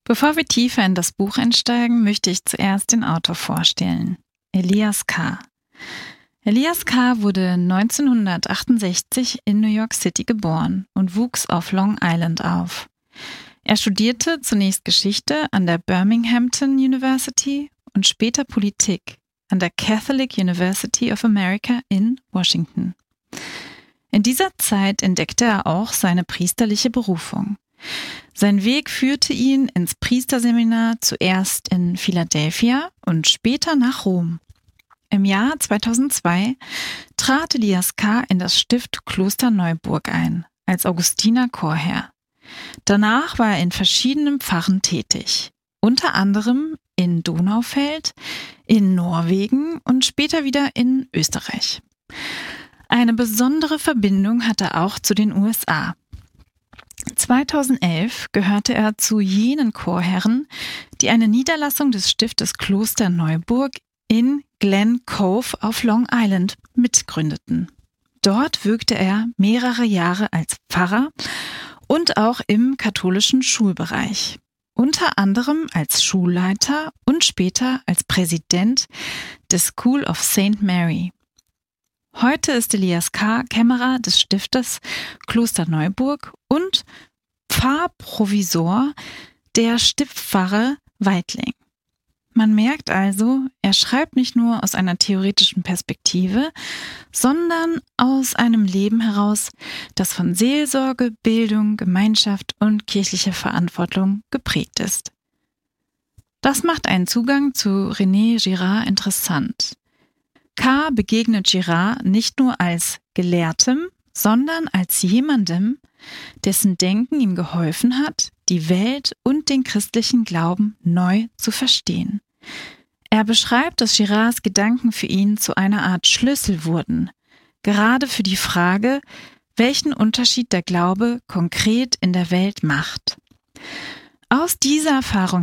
Bevor wir tiefer in das Buch einsteigen, möchte ich zuerst den Autor vorstellen, Elias Carr. Elias Carr wurde 1968 in New York City geboren und wuchs auf Long Island auf. Er studierte zunächst Geschichte an der Birminghamton University und später Politik an der Catholic University of America in Washington. In dieser Zeit entdeckte er auch seine priesterliche Berufung. Sein Weg führte ihn ins Priesterseminar zuerst in Philadelphia und später nach Rom. Im Jahr 2002 trat Elias Carr in das Stift Klosterneuburg ein, als Augustinerchorherr. Danach war er in verschiedenen Pfarren tätig, unter anderem in Donaufeld, in Norwegen und später wieder in Österreich. Eine besondere Verbindung hatte er auch zu den USA. 2011 gehörte er zu jenen Chorherren, die eine Niederlassung des Stiftes Klosterneuburg in Glen Cove auf Long Island mitgründeten. Dort wirkte er mehrere Jahre als Pfarrer und auch im katholischen Schulbereich, unter anderem als Schulleiter und später als Präsident des School of St. Mary. Heute ist Elias Carr Kämmerer des Stiftes Klosterneuburg und Pfarrprovisor der Stiftspfarre Weitling. Man merkt also, er schreibt nicht nur aus einer theoretischen Perspektive, sondern aus einem Leben heraus, das von Seelsorge, Bildung, Gemeinschaft und kirchlicher Verantwortung geprägt ist. Das macht einen Zugang zu René Girard interessant. Carr begegnet Girard nicht nur als Gelehrtem, sondern als jemandem, dessen Denken ihm geholfen hat, die Welt und den christlichen Glauben neu zu verstehen. Er beschreibt, dass Girards Gedanken für ihn zu einer Art Schlüssel wurden, gerade für die Frage, welchen Unterschied der Glaube konkret in der Welt macht. Aus dieser Erfahrung